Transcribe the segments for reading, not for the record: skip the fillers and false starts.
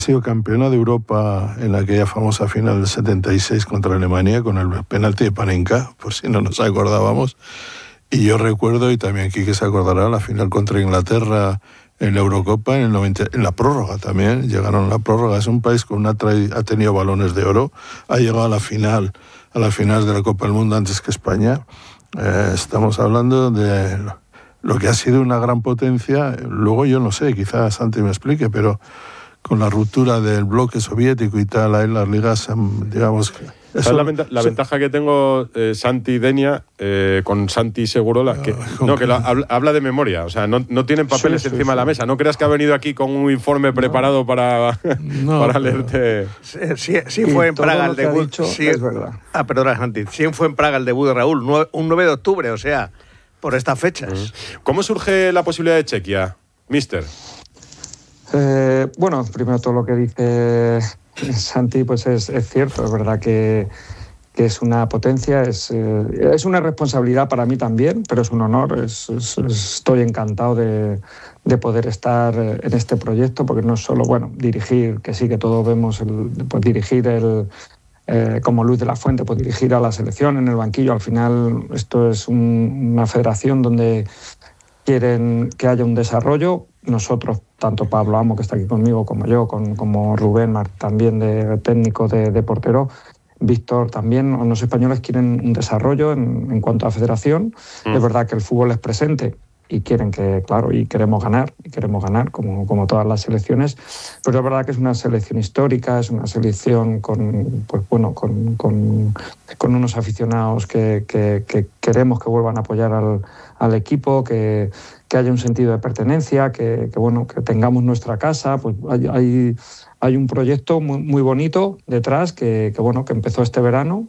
Ha sido campeona de Europa en aquella famosa final del 76 contra Alemania con el penalti de Panenka, por si no nos acordábamos. Y yo recuerdo, y también Quique se acordará, la final contra Inglaterra en la Eurocopa, en el 90, en la prórroga también, llegaron a la prórroga. Es un país con ha tenido balones de oro, ha llegado a la final de la Copa del Mundo antes que España. Estamos hablando de lo que ha sido una gran potencia. Luego yo no sé, quizás Santi me explique, pero con la ruptura del bloque soviético y tal, ahí las ligas, digamos... Eso, la ventaja que tengo, Santi y Denia, con Santi Segurola, que habla de memoria, o sea, no tienen papeles encima de la mesa. No creas que ha venido aquí con un informe preparado para leerte. Sí fue en Praga el debut. Sí, es verdad. Perdona, Santi. Sí fue en Praga el debut de Raúl, un 9 de octubre, o sea, por estas fechas. ¿Cómo surge la posibilidad de Chequia, mister? Bueno, primero todo lo que dice Santi pues es cierto. Es verdad que es una potencia, es una responsabilidad para mí también, pero es un honor. Estoy encantado de poder estar en este proyecto, porque no es solo dirigir, que sí que todos vemos dirigir como Luis de la Fuente, pues dirigir a la selección en el banquillo. Al final esto es una federación donde quieren que haya un desarrollo. Nosotros, tanto Pablo Amo, que está aquí conmigo, como yo, como Rubén también de técnico de portero, Víctor también, los españoles quieren un desarrollo en cuanto a federación. Es verdad que el fútbol es presente y quieren y queremos ganar como todas las selecciones, pero es verdad que es una selección histórica, es una selección con unos aficionados que queremos que vuelvan a apoyar al equipo, que haya un sentido de pertenencia, que tengamos nuestra casa. Pues hay un proyecto muy bonito detrás que empezó este verano.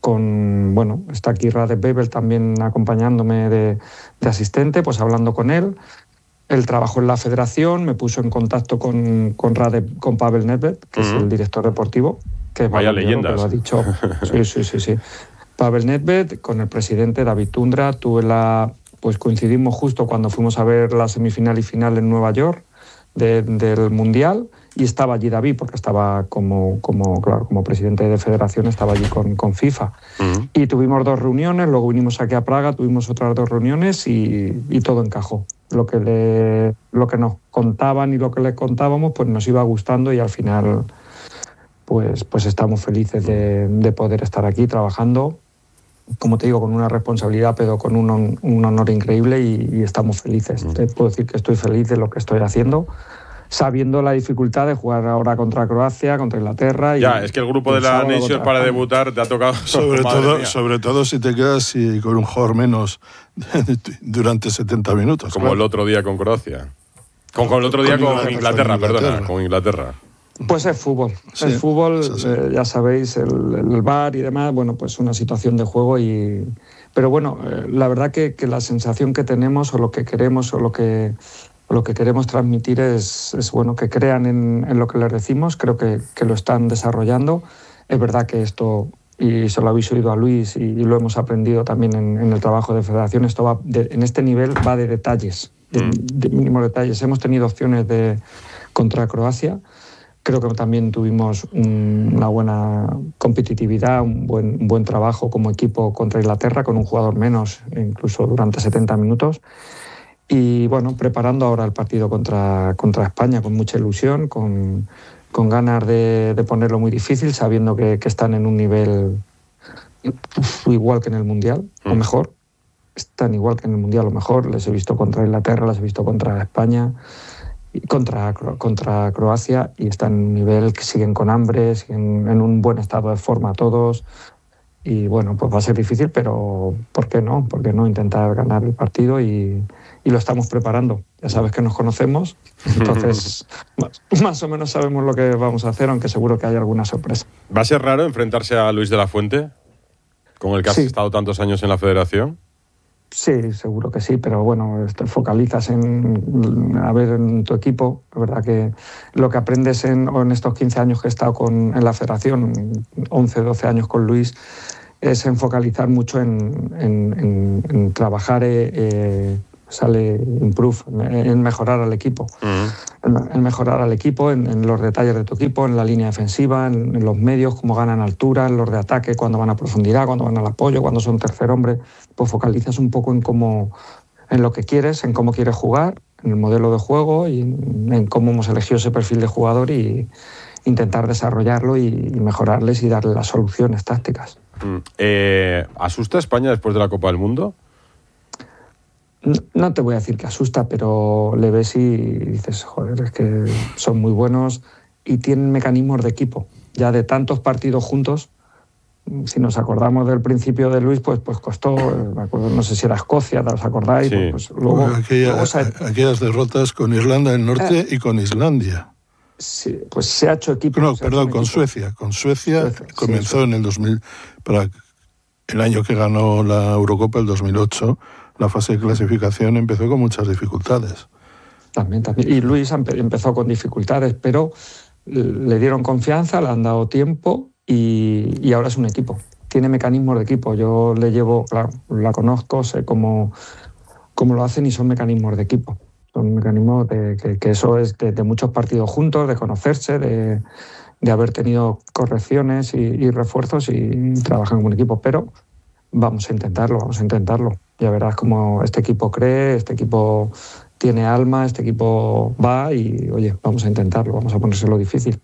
Está aquí Radek Bebel también acompañándome de asistente, pues hablando con él. Él trabajó en la federación, me puso en contacto con Pavel Nedved, que es el director deportivo. Que vaya leyendas. Que lo ha dicho. Sí. Pavel Nedved, con el presidente David Tundra, pues coincidimos justo cuando fuimos a ver la semifinal y final en Nueva York del Mundial, y estaba allí David, porque estaba como presidente de federación, estaba allí con FIFA. Y tuvimos 2 reuniones, luego vinimos aquí a Praga, tuvimos otras 2 reuniones y todo encajó. Lo que nos contaban y lo que les contábamos, pues nos iba gustando, y al final pues estamos felices de poder estar aquí trabajando, como te digo, con una responsabilidad, pero con un honor increíble, y estamos felices. Te puedo decir que estoy feliz de lo que estoy haciendo, sabiendo la dificultad de jugar ahora contra Croacia, contra Inglaterra. Es que el grupo de la Nations para debutar te ha tocado. Sobre todo si te quedas con un jugador menos durante 70 minutos. Como el otro día con Croacia. Con el otro día con Inglaterra, con Inglaterra. Pues es fútbol, ya sabéis, el VAR y demás, pues una situación de juego. Pero la verdad que la sensación que tenemos, o lo que queremos, o lo que queremos transmitir es que crean en lo que les decimos. Creo que lo están desarrollando. Es verdad que esto, y se lo habéis oído a Luis, y lo hemos aprendido también en el trabajo de federación, esto en este nivel va de detalles, de mínimos detalles. Hemos tenido opciones contra Croacia. Creo que también tuvimos una buena competitividad, un buen trabajo como equipo contra Inglaterra, con un jugador menos, incluso durante 70 minutos. Y preparando ahora el partido contra España con mucha ilusión, con ganas de ponerlo muy difícil, sabiendo que están en un nivel igual que en el Mundial, o mejor. Están igual que en el Mundial, o mejor. Les he visto contra Inglaterra, les he visto contra España, contra Croacia, y están en un nivel que siguen con hambre, siguen en un buen estado de forma todos. Y pues va a ser difícil, pero ¿por qué no? ¿Por qué no intentar ganar el partido? Y lo estamos preparando. Ya sabes que nos conocemos, entonces más o menos sabemos lo que vamos a hacer, aunque seguro que hay alguna sorpresa. ¿Va a ser raro enfrentarse a Luis de la Fuente, con el que has estado tantos años en la federación? Sí, seguro que sí, pero te focalizas en tu equipo. La verdad que lo que aprendes en estos 15 años que he estado en la federación, 11, 12 años con Luis, es en focalizar mucho en trabajar improve, en mejorar al equipo. En mejorar al equipo, en los detalles de tu equipo, en la línea defensiva, en los medios, cómo ganan altura, en los de ataque, cuando van a profundidad, cuando van al apoyo, cuando son tercer hombre. Pues focalizas un poco en lo que quieres, en cómo quieres jugar, en el modelo de juego y en cómo hemos elegido ese perfil de jugador y intentar desarrollarlo y mejorarles y darle las soluciones tácticas. ¿Asusta España después de la Copa del Mundo? No te voy a decir que asusta, pero le ves y dices, joder, es que son muy buenos y tienen mecanismos de equipo. Ya de tantos partidos juntos, si nos acordamos del principio de Luis, pues costó, me acuerdo, no sé si era Escocia, ¿os acordáis? Sí. Pues luego, aquellas derrotas con Irlanda del Norte y con Islandia. Sí, pues se ha hecho equipo. No, perdón, con Suecia. Con Suecia comenzó en el 2000, para el año que ganó la Eurocopa, el 2008, la fase de clasificación empezó con muchas dificultades. También. Y Luis empezó con dificultades, pero le dieron confianza, le han dado tiempo y ahora es un equipo. Tiene mecanismos de equipo. Yo le llevo, claro, la conozco, sé cómo lo hacen y son mecanismos de equipo. Son mecanismos que eso es de muchos partidos juntos, de conocerse, de haber tenido correcciones y refuerzos y trabajan como un equipo. Pero vamos a intentarlo. Ya verás cómo este equipo cree, este equipo tiene alma, este equipo va y, oye, vamos a intentarlo, vamos a ponérselo difícil.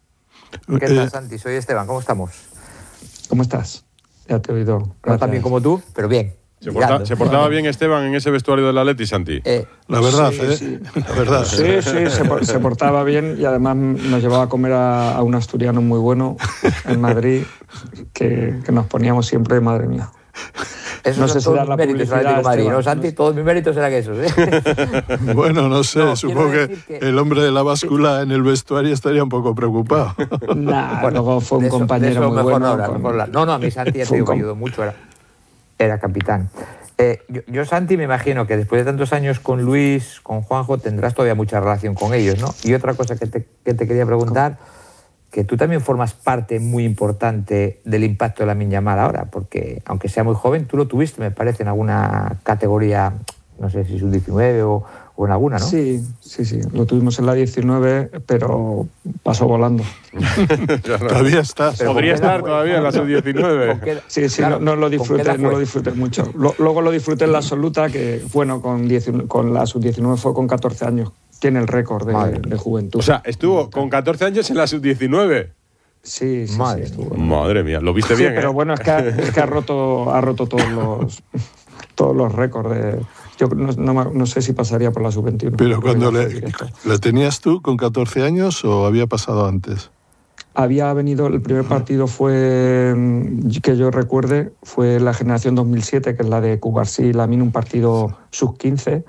¿Qué tal, Santi? Soy Esteban, ¿cómo estamos? ¿Cómo estás? Ya te he oído. No tan bien como tú, pero bien. ¿Se portaba bien Esteban en ese vestuario del Atleti, Santi? La verdad, sí. La verdad. Sí, se portaba bien y además nos llevaba a comer a un asturiano muy bueno en Madrid que nos poníamos siempre, madre mía. Eso no sé si dar la publicidad, Madrid, ¿no, Santi? Todos mis méritos eran esos, ¿eh? Bueno, no sé, supongo que el hombre de la báscula en el vestuario estaría un poco preocupado. Bueno, luego fue un compañero muy bueno. No, a mí Santi me ayudó mucho, era capitán. Yo, Santi, me imagino que después de tantos años con Luis, con Juanjo, tendrás todavía mucha relación con ellos, ¿no? Y otra cosa que te quería preguntar, que tú también formas parte muy importante del impacto de Lamine Yamal ahora, porque aunque sea muy joven, tú lo tuviste, me parece, en alguna categoría, no sé si sub-19 o en alguna, ¿no? Sí, lo tuvimos en la 19, pero pasó volando. Todavía está. Podría estar todavía en la sub-19. Sí, claro, no lo disfruté mucho. Luego lo disfruté en la absoluta, que, bueno, con la sub-19 fue con 14 años. Tiene el récord de juventud. O sea, estuvo con 14 años en la sub-19. Sí, estuvo. Madre mía, lo viste bien, pero bueno, es que ha roto todos los récords. Yo no sé si pasaría por la sub-21. Pero cuando ¿la tenías tú con 14 años o había pasado antes? Había venido, el primer partido fue, que yo recuerde, fue la generación 2007, que es la de Cubarsí y Lamine, un partido sub-15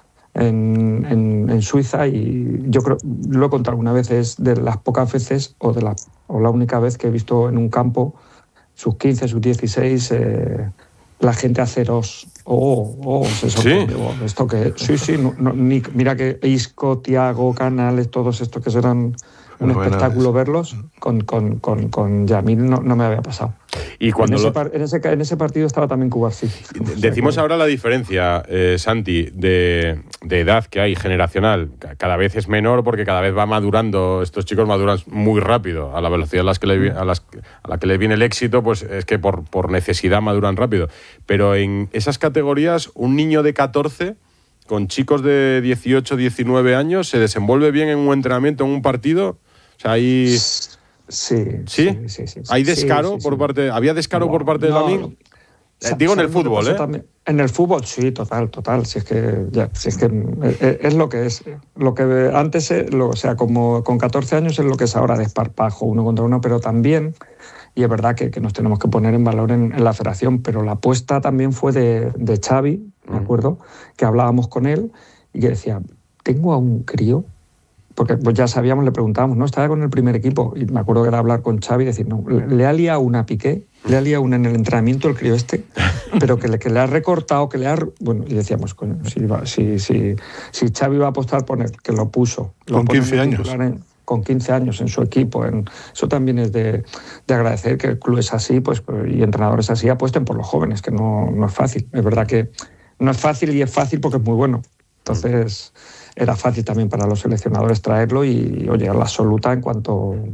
en Suiza, y yo creo, lo he contado alguna vez, es de las pocas veces o la única vez que he visto en un campo sub-15, sub-16 la gente haceros se sorprendió. ¿Sí? Esto que mira que Isco, Thiago, Canales, todos estos que serán un espectáculo verlos, con Yamil no me había pasado. Y cuando en ese partido estaba también Cubarsí. Decimos ahora la diferencia, Santi, de edad que hay generacional. Cada vez es menor porque cada vez va madurando. Estos chicos maduran muy rápido. A la velocidad a la que les viene el éxito, pues es que por necesidad maduran rápido. Pero en esas categorías, un niño de 14... con chicos de 18, 19 años, ¿se desenvuelve bien en un entrenamiento, en un partido? O sea, hay... Sí. ¿Hay descaro por parte... ¿Había descaro por parte de Lamine? Digo en el fútbol, ¿eh? En el fútbol, sí, total. Si es que es lo que es. Lo que antes, o sea, como con 14 años es lo que es ahora, desparpajo, uno contra uno, pero también, y es verdad que nos tenemos que poner en valor en la federación, pero la apuesta también fue de Xavi, me acuerdo, que hablábamos con él y que decía, tengo a un crío, porque pues ya sabíamos, le preguntábamos, ¿no? Estaba con el primer equipo, y me acuerdo que era hablar con Xavi y decir, no, le ha liado una Piqué, le ha liado una en el entrenamiento el crío este, pero que le ha recortado, bueno, y decíamos, coño, si Xavi va a apostar por él, que lo puso. Con 15 años. Con 15 años en su equipo. Eso también es de agradecer que el club es así, pues, y entrenadores así apuesten por los jóvenes, que no es fácil. Es verdad que no es fácil y es fácil porque es muy bueno. Entonces era fácil también para los seleccionadores traerlo y, oye, a la absoluta en cuanto